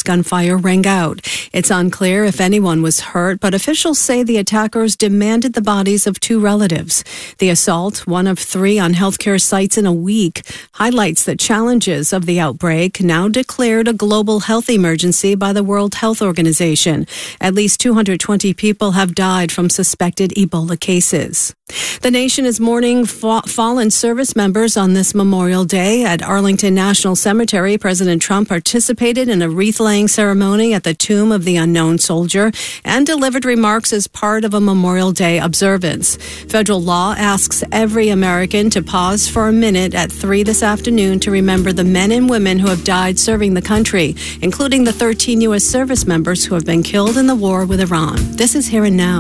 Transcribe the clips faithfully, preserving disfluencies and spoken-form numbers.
gunfire rang out. It's unclear if anyone was hurt, but officials say the attackers demanded the bodies of two relatives. The assault, one of three on healthcare sites in a week, highlights the challenges of the outbreak, now declared a global health emergency by the World Health Organization. At least two hundred twenty people have died from suspected Ebola cases. The nation is mourning fa- fallen service members on this Memorial Day. At Arlington National Cemetery, President Trump participated in a wreath-laying ceremony at the tomb of the unknown soldier and delivered remarks as part of a Memorial Day observance. Federal law asks every American to pause for a minute at three this afternoon to remember the men and women who have died serving the country, including the thirteen U S service members who have been killed in the war with Iran. This is Here and Now.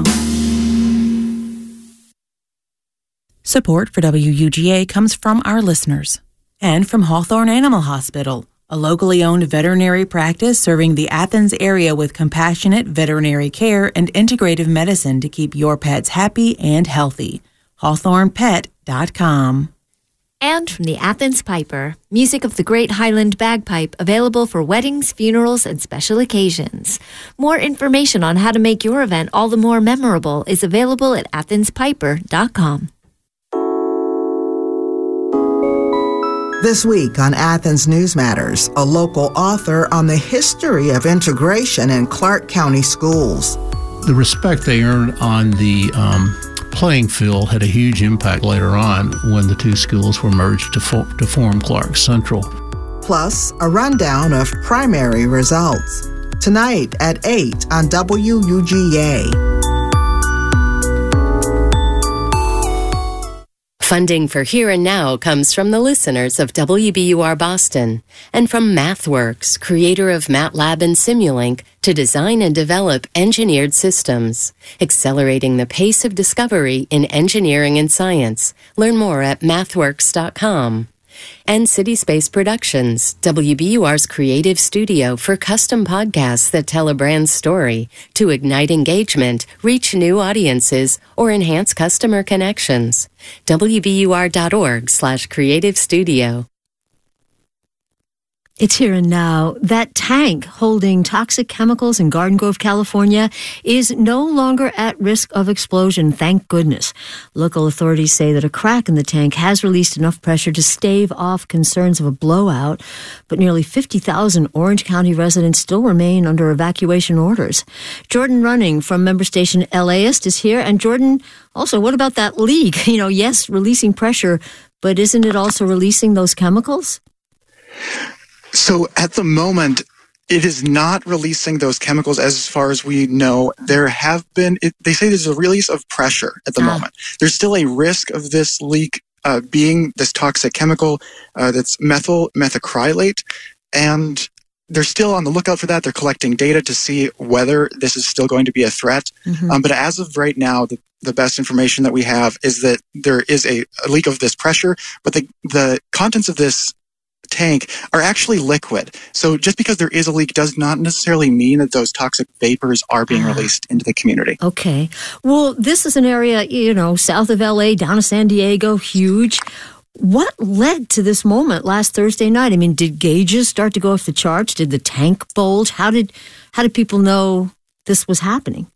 Support for W U G A comes from our listeners and from Hawthorne Animal Hospital, a locally owned veterinary practice serving the Athens area with compassionate veterinary care and integrative medicine to keep your pets happy and healthy. hawthorne pet dot com. And from the Athens Piper, music of the Great Highland Bagpipe, available for weddings, funerals, and special occasions. More information on how to make your event all the more memorable is available at athens piper dot com. This week on Athens News Matters, a local author on the history of integration in Clark County schools. The respect they earned on the um, playing field had a huge impact later on when the two schools were merged to, fo- to form Clark Central. Plus, a rundown of primary results. Tonight at eight on W U G A. Funding for Here and Now comes from the listeners of W B U R Boston and from MathWorks, creator of MATLAB and Simulink, to design and develop engineered systems, accelerating the pace of discovery in engineering and science. Learn more at mathworks dot com. And City Space Productions, W B U R's creative studio for custom podcasts that tell a brand's story to ignite engagement, reach new audiences, or enhance customer connections. W B U R dot org slash creative studio. It's Here and Now. That tank holding toxic chemicals in Garden Grove, California, is no longer at risk of explosion, thank goodness. Local authorities say that a crack in the tank has released enough pressure to stave off concerns of a blowout, but nearly fifty thousand Orange County residents still remain under evacuation orders. Jordan Running from member station LAist is here. And Jordan, also, what about that leak? You know, yes, releasing pressure, but isn't it also releasing those chemicals? So at the moment, it is not releasing those chemicals as far as we know. There have been, it, they say there's a release of pressure at the ah. moment. There's still a risk of this leak uh, being this toxic chemical uh, that's methyl methacrylate. And they're still on the lookout for that. They're collecting data to see whether this is still going to be a threat. Mm-hmm. Um, but as of right now, the, the best information that we have is that there is a, a leak of this pressure, but the, the contents of this tank are actually liquid. So just because there is a leak does not necessarily mean that those toxic vapors are being ah. released into the community. Okay. Well, this is an area, you know, south of L A, down to San Diego, huge. What led to this moment last Thursday night? I mean, did gauges start to go off the charts? Did the tank bulge? How did how did people know this was happening?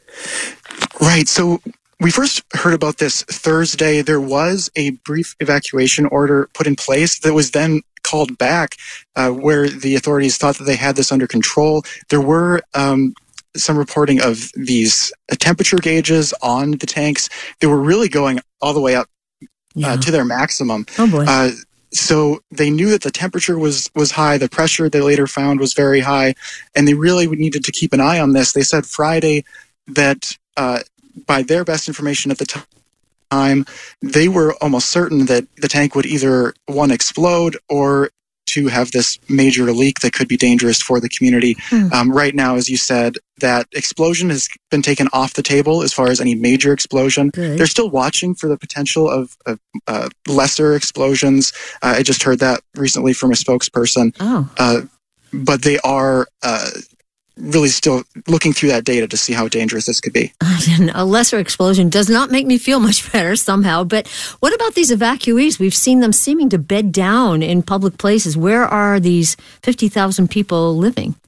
Right. So we first heard about this Thursday. There was a brief evacuation order put in place that was then called back, uh, where the authorities thought that they had this under control. There were um, some reporting of these uh, temperature gauges on the tanks. They were really going all the way up yeah. uh, to their maximum. Oh boy. Uh, so they knew that the temperature was, was high. The pressure they later found was very high, and they really needed to keep an eye on this. They said Friday that uh, by their best information at the time, time, they were almost certain that the tank would either, one, explode or to have this major leak that could be dangerous for the community. Hmm. Um, right now, as you said, that explosion has been taken off the table as far as any major explosion. Good. They're still watching for the potential of, of uh, lesser explosions. Uh, I just heard that recently from a spokesperson. Oh. Uh, but they are uh, really still looking through that data to see how dangerous this could be. A lesser explosion does not make me feel much better somehow. But what about these evacuees? We've seen them seeming to bed down in public places. Where are these fifty thousand people living?